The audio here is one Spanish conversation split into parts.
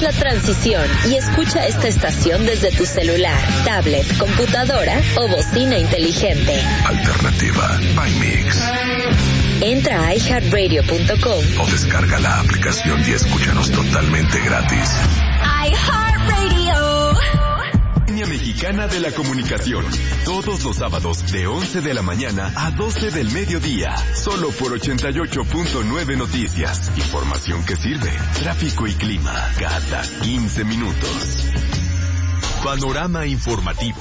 la transición y escucha esta estación desde tu celular, tablet, computadora o bocina inteligente. Alternativa by Mix. Entra a iHeartRadio.com o descarga la aplicación y escúchanos totalmente gratis. iHeartRadio. Línea Mexicana de la Comunicación. Todos los sábados de 11 de la mañana a 12 del mediodía. Solo por 88.9 Noticias. Información que sirve. Tráfico y clima. Cada 15 minutos. Panorama informativo.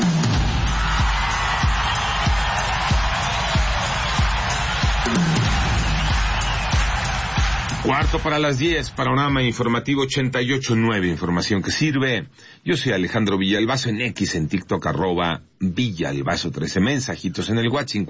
Cuarto para las 10, panorama informativo 88.9, información que sirve. Yo soy Alejandro Villalbazo en X, en TikTok, @Villalbazo 13, mensajitos en el WhatsApp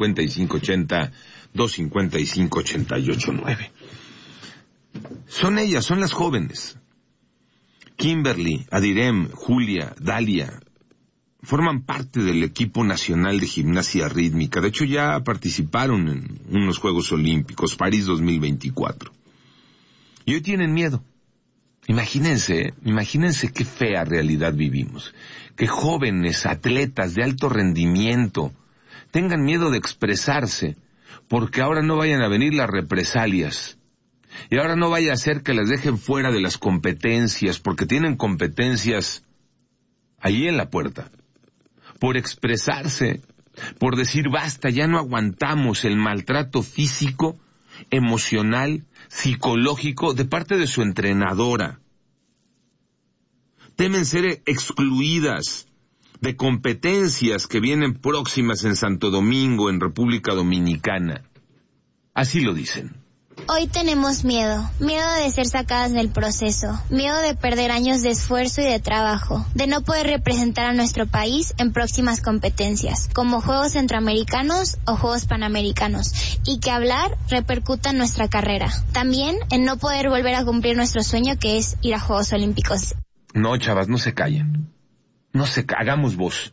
5580-255-88.9. Son ellas, son las jóvenes. Kimberly, Adirem, Julia, Dalia, forman parte del equipo nacional de gimnasia rítmica. De hecho, ya participaron en unos Juegos Olímpicos, París 2024. Y hoy tienen miedo. Imagínense qué fea realidad vivimos. Que jóvenes atletas de alto rendimiento tengan miedo de expresarse, porque ahora no vayan a venir las represalias. Y ahora no vaya a ser que las dejen fuera de las competencias, porque tienen competencias allí en la puerta. Por expresarse, por decir basta, ya no aguantamos el maltrato físico, emocional, psicológico de parte de su entrenadora. Temen ser excluidas de competencias que vienen próximas en Santo Domingo, en República Dominicana. Así lo dicen. Hoy tenemos miedo de ser sacadas del proceso, miedo de perder años de esfuerzo y de trabajo, de no poder representar a nuestro país en próximas competencias, como Juegos Centroamericanos o Juegos Panamericanos, y que hablar repercuta en nuestra carrera. También en no poder volver a cumplir nuestro sueño, que es ir a Juegos Olímpicos. No, chavas, no se callen. Hagamos voz.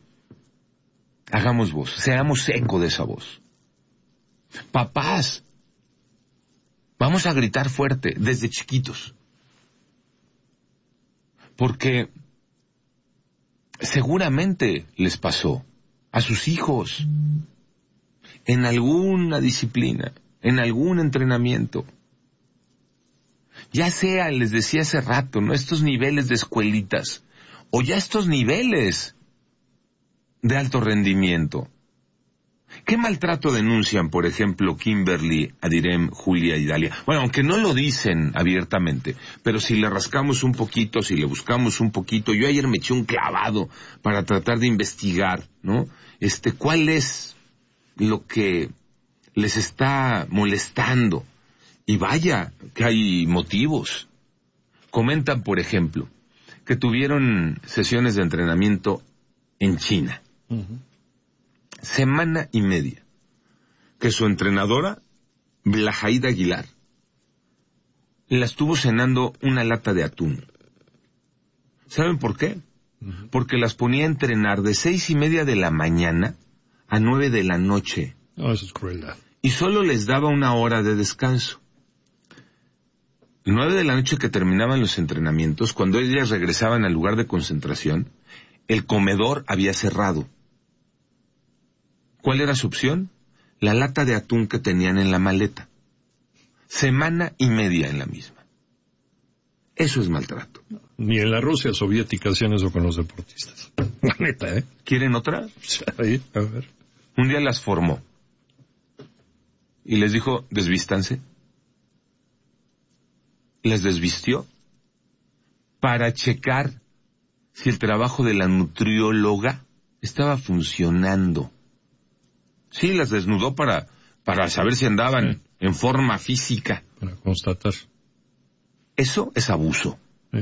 Seamos eco de esa voz. Papás, vamos a gritar fuerte desde chiquitos. Porque seguramente les pasó a sus hijos en alguna disciplina, en algún entrenamiento. Ya sea, les decía hace rato, ¿no?, estos niveles de escuelitas, o ya estos niveles de alto rendimiento. ¿Qué maltrato denuncian, por ejemplo, Kimberly, Adirem, Julia y Dalia? Bueno, aunque no lo dicen abiertamente, pero si le rascamos un poquito, si le buscamos un poquito, yo ayer me eché un clavado para tratar de investigar, ¿no? ¿Cuál es lo que les está molestando? Y vaya, que hay motivos. Comentan, por ejemplo, que tuvieron sesiones de entrenamiento en China. Uh-huh. Semana y media. Que su entrenadora, Blajaida Aguilar, la estuvo cenando una lata de atún. ¿Saben por qué? Uh-huh. Porque las ponía a entrenar de 6:30 de la mañana a 9 de la noche. Oh, eso es crueldad. Y solo les daba 1 hora de descanso. 9 de la noche que terminaban los entrenamientos, cuando ellas regresaban al lugar de concentración, el comedor había cerrado. ¿Cuál era su opción? La lata de atún que tenían en la maleta. Semana y media en la misma. Eso es maltrato. Ni en la Rusia soviética hacían eso con los deportistas. La neta, ¿eh? ¿Quieren otra? Sí, a ver. Un día las formó. Y les dijo, desvístanse. Les desvistió para checar si el trabajo de la nutrióloga estaba funcionando. Sí, las desnudó para saber si andaban en forma física. Para constatar. Eso es abuso.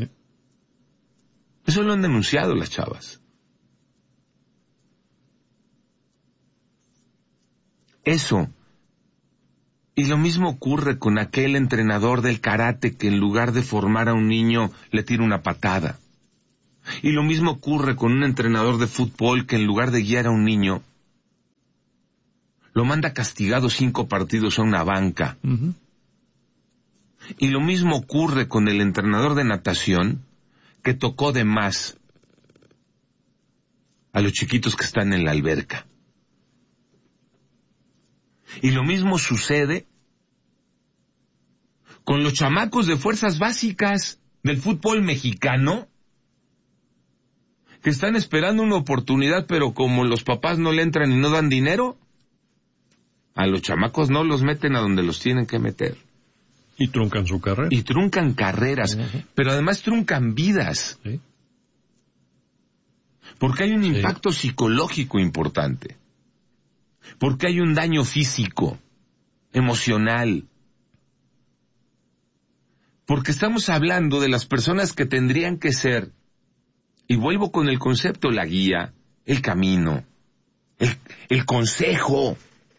Eso lo han denunciado las chavas. Eso. Y lo mismo ocurre con aquel entrenador del karate que en lugar de formar a un niño le tira una patada. Y lo mismo ocurre con un entrenador de fútbol que en lugar de guiar a un niño lo manda castigado 5 partidos a una banca. Uh-huh. Y lo mismo ocurre con el entrenador de natación que tocó de más a los chiquitos que están en la alberca. Y lo mismo sucede con los chamacos de fuerzas básicas del fútbol mexicano, que están esperando una oportunidad, pero como los papás no le entran y no dan dinero, a los chamacos no los meten a donde los tienen que meter. Y truncan su carrera. Y truncan carreras, pero además truncan vidas. Sí. Porque hay un impacto psicológico importante. Porque hay un daño físico, emocional. Porque estamos hablando de las personas que tendrían que ser, y vuelvo con el concepto, la guía, el camino, el consejo,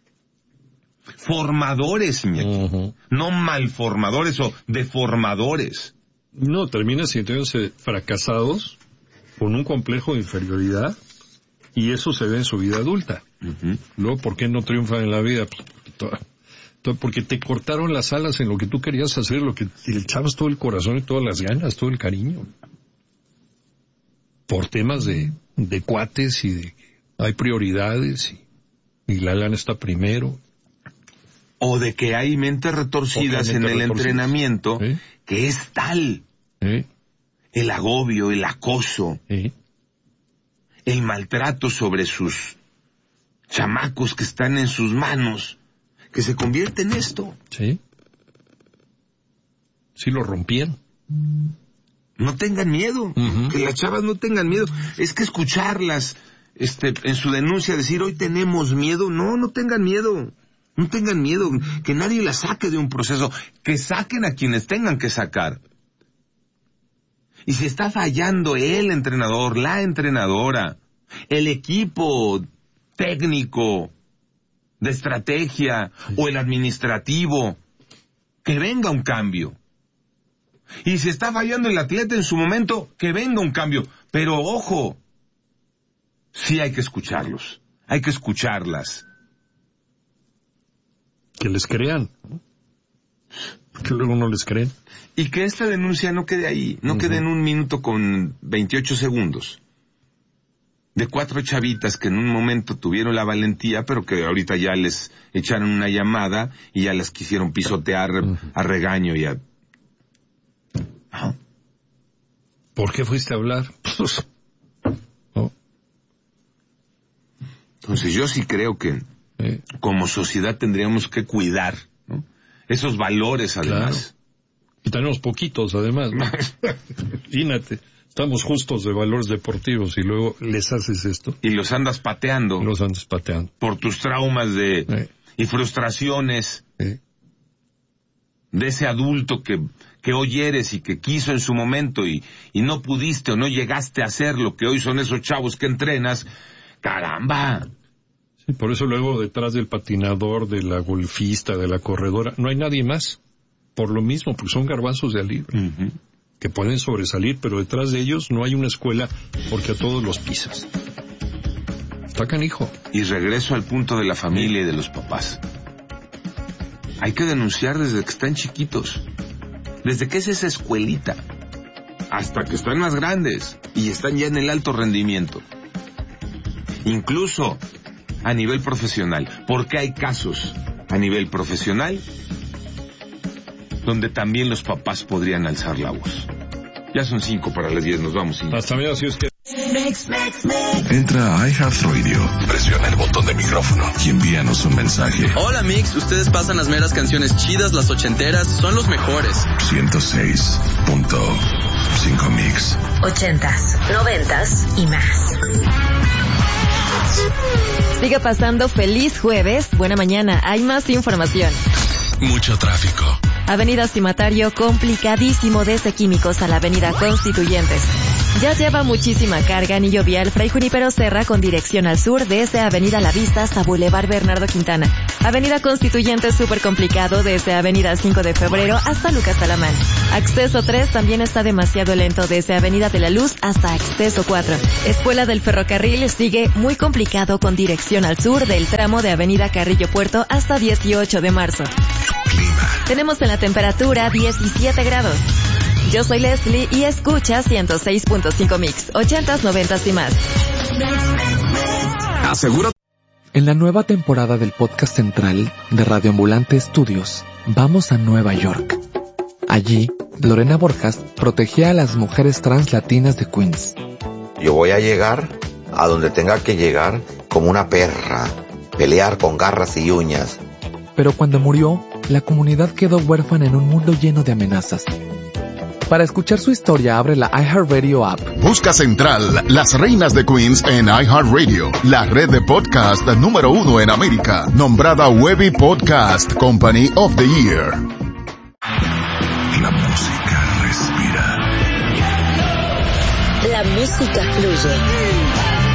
formadores, Iñaki, no malformadores o deformadores. No, terminan sintiéndose fracasados, con un complejo de inferioridad, y eso se ve en su vida adulta. Luego, ¿por qué no triunfan en la vida? Porque te cortaron las alas en lo que tú querías hacer, lo que le echabas todo el corazón y todas las ganas, todo el cariño. Por temas de cuates y de hay prioridades y la lana está primero. O de que hay mentes retorcidas en el entrenamiento, que es tal el agobio, el acoso, el maltrato sobre sus chamacos que están en sus manos, que se convierte en esto. Sí. Sí lo rompían. No tengan miedo, que las chavas no tengan miedo. Es que escucharlas en su denuncia decir hoy tenemos miedo, no tengan miedo. No tengan miedo, que nadie las saque de un proceso, que saquen a quienes tengan que sacar. Y si está fallando el entrenador, la entrenadora, el equipo técnico de estrategia o el administrativo, que venga un cambio. Y si está fallando el atleta en su momento, que venga un cambio. Pero ojo, sí hay que escucharlos, hay que escucharlas. Que les crean, porque luego no les creen. Y que esta denuncia no quede ahí, no quede en 1 minuto con 28 segundos. De 4 chavitas que en un momento tuvieron la valentía, pero que ahorita ya les echaron una llamada y ya las quisieron pisotear a regaño y a... ¿Por qué fuiste a hablar? Entonces yo sí creo que como sociedad tendríamos que cuidar, ¿no?, esos valores, además. Claro. Y tenemos poquitos, además, ¿no? Imagínate, estamos justos de valores deportivos y luego les haces esto. Y los andas pateando. Por tus traumas y frustraciones de ese adulto que hoy eres y que quiso en su momento y no pudiste o no llegaste a hacer lo que hoy son esos chavos que entrenas. ¡Caramba! Sí, por eso luego detrás del patinador, de la golfista, de la corredora, no hay nadie más. Por lo mismo, porque son garbanzos de al libre, que pueden sobresalir, pero detrás de ellos no hay una escuela porque a todos los pisas. Está canijo. Y regreso al punto de la familia y de los papás. Hay que denunciar desde que están chiquitos. Desde que es esa escuelita. Hasta que están más grandes y están ya en el alto rendimiento. Incluso a nivel profesional, porque hay casos a nivel profesional donde también los papás podrían alzar la voz. Ya son 5 para las 10, nos vamos. Hasta mañana, si es que... Entra a iHeartRadio, presiona el botón de micrófono y envíanos un mensaje. Hola Mix, ustedes pasan las meras canciones chidas, las ochenteras, son los mejores. 106.5 Mix. 80s, 90s y más. Sigue pasando feliz jueves. Buena mañana. Hay más información. Mucho tráfico. Avenida Cimatario, complicadísimo desde Químicos a la Avenida Constituyentes. Ya lleva muchísima carga anillo vial Fray Junípero Serra con dirección al sur desde Avenida La Vista hasta Boulevard Bernardo Quintana. Avenida Constituyentes súper complicado desde Avenida 5 de Febrero hasta Lucas Talamán. Acceso 3 también está demasiado lento desde Avenida de la Luz hasta Acceso 4. Escuela del Ferrocarril sigue muy complicado con dirección al sur del tramo de Avenida Carrillo Puerto hasta 18 de marzo. Clima. Tenemos en la temperatura 17 grados. Yo soy Leslie y escucha 106.5 Mix, 80s, 90s y más. Asegura. En la nueva temporada del podcast central de Radio Ambulante Estudios, vamos a Nueva York. Allí, Lorena Borjas protegía a las mujeres trans latinas de Queens. Yo voy a llegar a donde tenga que llegar como una perra, pelear con garras y uñas. Pero cuando murió, la comunidad quedó huérfana en un mundo lleno de amenazas. Para escuchar su historia, abre la iHeartRadio app. Busca Central, las reinas de Queens en iHeartRadio, la red de podcast número 1 en América, nombrada Webby Podcast Company of the Year. La música respira. La música fluye.